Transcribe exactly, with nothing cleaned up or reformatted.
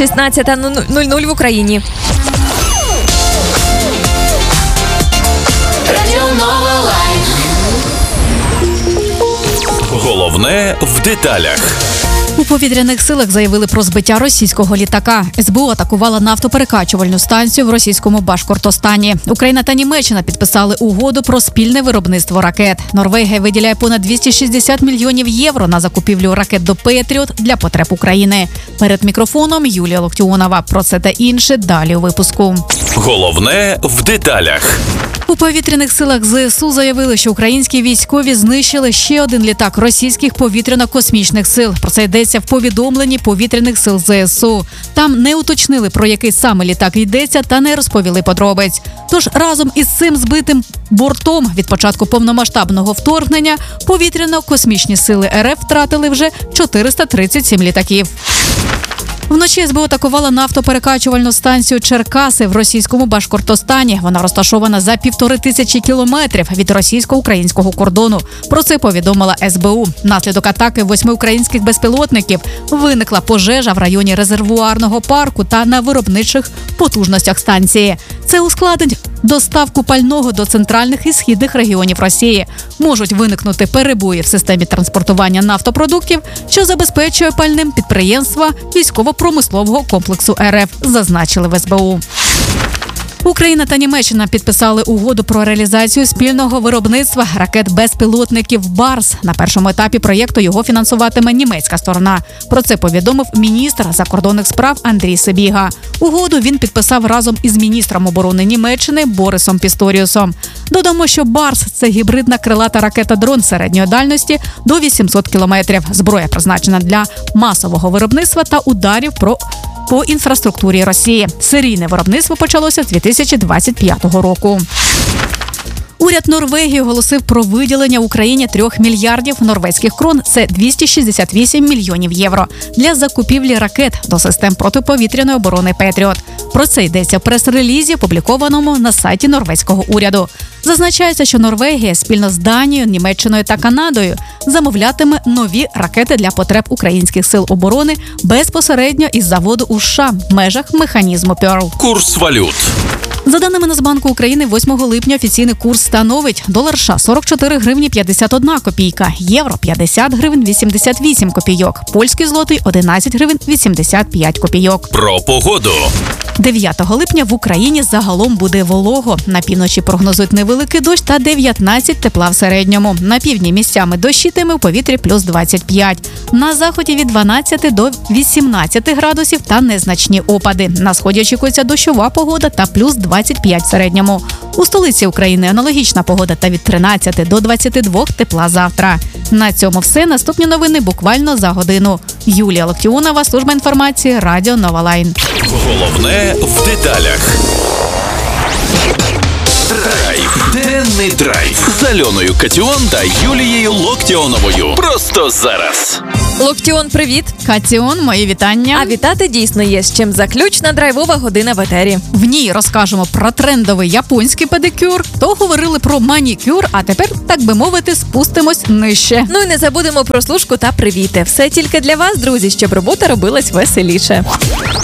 шістнадцята нуль нуль в Україні. Головне в деталях. У повітряних силах заявили про збиття російського літака. ес бе у атакувала нафтоперекачувальну станцію в російському Башкортостані. Україна та Німеччина підписали угоду про спільне виробництво ракет. Норвегія виділяє понад двісті шістдесят мільйонів євро на закупівлю ракет до «Петріот» для потреб України. Перед мікрофоном Юлія Локтіонова. Про це та інше далі у випуску. Головне в деталях. У повітряних силах зе ес у заявили, що українські військові знищили ще один літак російських повітряно-космічних сил. Про це йдеться в повідомленні повітряних сил зе ес у. Там не уточнили, про який саме літак йдеться, та не розповіли подробиць. Тож разом із цим збитим бортом від початку повномасштабного вторгнення повітряно-космічні сили ер еф втратили вже чотириста тридцять сім літаків. Вночі ес бе у атакувала нафтоперекачувальну станцію Черкаси в російському Башкортостані. Вона розташована за півтори тисячі кілометрів від російсько-українського кордону. Про це повідомила ес бе у. Внаслідок атаки восьми українських безпілотників виникла пожежа в районі резервуарного парку та на виробничих потужностях станції. Це ускладнить доставку пального до центральних і східних регіонів Росії. Можуть виникнути перебої в системі транспортування нафтопродуктів, що забезпечує пальним підприємства військово-промислового комплексу ер еф, зазначили в ес бе у. Україна та Німеччина підписали угоду про реалізацію спільного виробництва ракет-безпілотників «Барс». На першому етапі проєкту його фінансуватиме німецька сторона. Про це повідомив міністр закордонних справ Андрій Сибіга. Угоду він підписав разом із міністром оборони Німеччини Борисом Пісторіусом. Додамо, що «Барс» – це гібридна крилата ракета-дрон середньої дальності до вісімсот кілометрів. Зброя призначена для масового виробництва та ударів про по інфраструктурі Росії. Серійне виробництво почалося з дві тисячі двадцять п'ятого року. Уряд Норвегії оголосив про виділення Україні трьох мільярдів норвезьких крон – це двісті шістдесят вісім мільйонів євро – для закупівлі ракет до систем протиповітряної оборони «Петріот». Про це йдеться в прес-релізі, опублікованому на сайті норвезького уряду. Зазначається, що Норвегія спільно з Данією, Німеччиною та Канадою замовлятиме нові ракети для потреб українських сил оборони безпосередньо із заводу у США в межах механізму «Перл». Курс валют. За даними Нацбанку України, восьмого липня офіційний курс становить долар США сорок чотири гривні п'ятдесят одна копійка, євро п'ятдесят гривень вісімдесят вісім копійок, польський злотий одинадцять гривень вісімдесят п'ять копійок. Про погоду. дев'ятого липня в Україні загалом буде волого. На півночі прогнозують невеликий дощ та дев'ятнадцять тепла в середньому. На півдні місцями дощитиме, в повітрі плюс двадцять п'ять. На заході від дванадцяти до вісімнадцяти градусів та незначні опади. На сході очікується дощова погода та плюс двадцять п'ять в середньому. У столиці України аналогічна погода та від тринадцяти до двадцяти двох тепла завтра. На цьому все. Наступні новини буквально за годину. Юлія Локтіонова, служба інформації, Радіо Нова Лайн. Головне в деталях. Драйв. Денний драйв. З Альоною Катіон та Юлією Локтіоновою. Просто зараз. Локтіон, привіт! Катіон, мої вітання. А вітати дійсно є з чим. Заключна драйвова година в етері. В ній розкажемо про трендовий японський педикюр, то говорили про манікюр, а тепер, так би мовити, спустимось нижче. Ну і не забудемо про служку та привіти. Все тільки для вас, друзі, щоб робота робилась веселіше.